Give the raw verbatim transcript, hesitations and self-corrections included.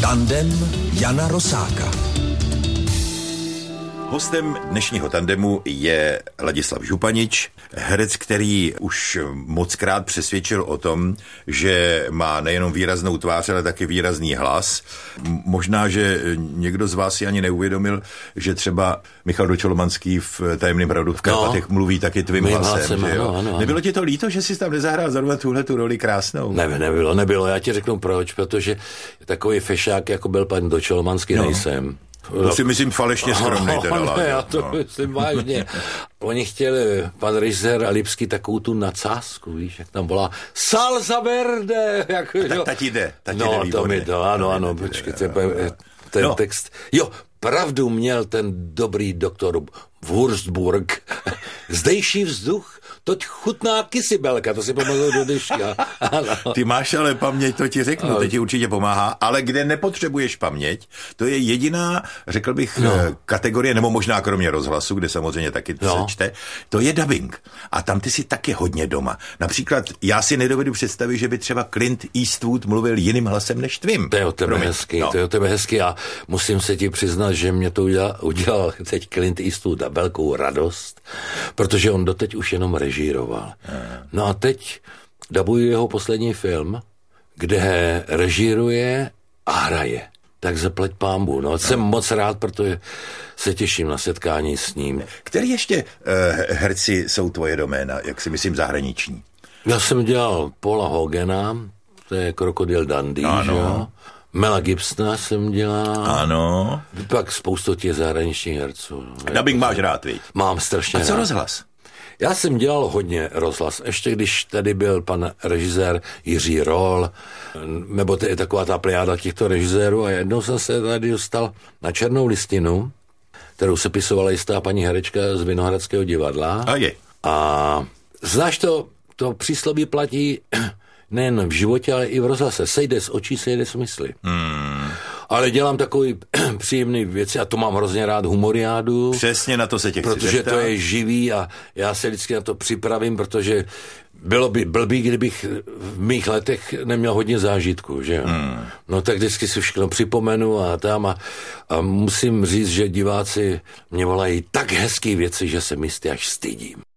Tandem Jana Rosáka. Hostem dnešního tandemu je Ladislav Županič, herec, který už mockrát přesvědčil o tom, že má nejenom výraznou tvář, ale taky výrazný hlas. Možná, že někdo z vás si ani neuvědomil, že třeba Michal Dočolomanský v Tajemným hradu v Karpatech no, mluví taky tvým hlasem. hlasem že jo? Ano, ano, ano. Nebylo ti to líto, že jsi tam nezahrál zrovna tuhle tu roli krásnou? Ne, nebylo, nebylo. Já ti řeknu proč, protože takový fešák, jako byl pan Dočolomanský, no. nejsem. To si myslím falešně skromnej. Teda, no, ne, já to no. myslím vážně. Oni chtěli, pan režisér Lipský, takovou tu nadsázku, víš, jak tam volá Salsa Verde. Jak, tak ta ti jde, ta ti no, jde to mi to, ano, ano, počkej, ten, ten no. text. Jo, pravdu měl ten dobrý doktor Würzburg. Zdejší vzduch, toť chutná kysibelka, to si pamatuju do dneška. Ty máš ale paměť, to ti řeknu, to ti určitě pomáhá, ale kde nepotřebuješ paměť, to je jediná, řekl bych, no. kategorie, nebo možná kromě rozhlasu, kde samozřejmě taky no. se čte, to je dubbing. A tam ty si taky hodně doma. Například já si nedovedu představit, že by třeba Clint Eastwood mluvil jiným hlasem než tvým. To je o tebe hezký, no. to je o tebe hezký a musím se ti přiznat, že mě to udělal, udělal teď Clint Eastwood a velkou radost, protože on doteď už jenom režíroval. No a teď dabuju jeho poslední film, kde režíruje a hraje. Tak zapleť pánbu. No, jsem no. moc rád, protože se těším na setkání s ním. Který ještě uh, herci jsou tvoje doména, jak si myslím, zahraniční? Já jsem dělal Paula Hogana, to je Krokodil Dundee, že jo? Mela Gibsona jsem dělal. Ano. Pak spoustu těch zahraničních herců. Dubbing máš rád, viď? Mám strašně rád. A co rozhlas? Já jsem dělal hodně rozhlas, ještě když tady byl pan režisér Jiří Roll, nebo to je taková ta plejáda těchto režisérů a jednou jsem se tady dostal na černou listinu, kterou sepisovala jistá paní herečka z Vinohradského divadla. A je. A znáš to, to přísloví platí nejen v životě, ale i v rozhlase. Sejde z očí, sejde z mysli. Hmm. Ale dělám takový příjemný věci a to mám hrozně rád, humoriádu. Přesně na to se tě chci Protože zeptat. to je živý a já se vždycky na to připravím, protože bylo by blbý, kdybych v mých letech neměl hodně zážitků, že jo. Hmm. No tak vždycky si všechno připomenu a tam a, a musím říct, že diváci mě volají tak hezký věci, že se mi až stydím.